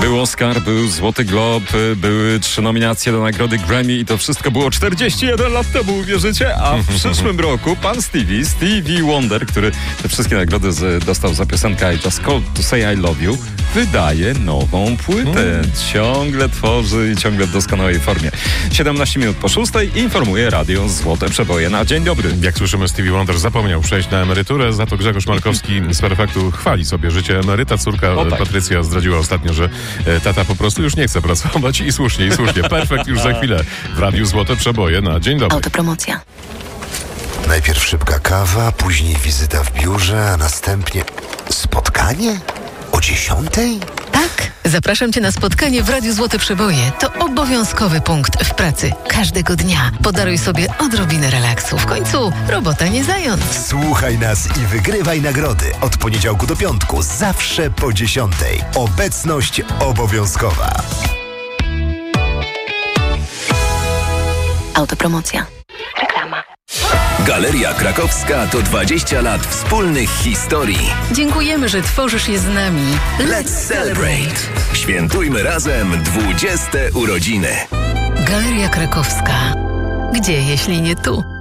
Był Oscar, był Złoty Glob, były 3 nominacje do nagrody Grammy i to wszystko było 41 lat temu, uwierzycie? A w przyszłym roku pan Stevie Wonder, który te wszystkie nagrody dostał za piosenkę I Just Called to Say I Love You, wydaje nową płytę. Ciągle tworzy i ciągle w doskonałej formie. 17 minut po 6 informuje Radio Złote Przeboje. Na dzień dobry. Jak słyszymy, Stevie Wonder zapomniał przejść na emeryturę, za to Grzegorz Markowski z Perfektu chwali sobie życie emeryta. Córka Patrycja zdradziła ostatnio, że tata po prostu już nie chce pracować i słusznie. Perfekt już za chwilę w Radiu Złote Przeboje. Na dzień dobry. Autopromocja. Najpierw szybka kawa, później wizyta w biurze, a następnie spotkanie? O 10:00? Tak, zapraszam Cię na spotkanie w Radiu Złote Przeboje. To obowiązkowy punkt w pracy każdego dnia. Podaruj sobie odrobinę relaksu. W końcu robota nie zając. Słuchaj nas i wygrywaj nagrody. Od poniedziałku do piątku, zawsze po 10:00. Obecność obowiązkowa. Autopromocja. Reklama. Galeria Krakowska to 20 lat wspólnych historii. Dziękujemy, że tworzysz je z nami. Let's celebrate! Świętujmy razem 20. urodziny. Galeria Krakowska. Gdzie, jeśli nie tu?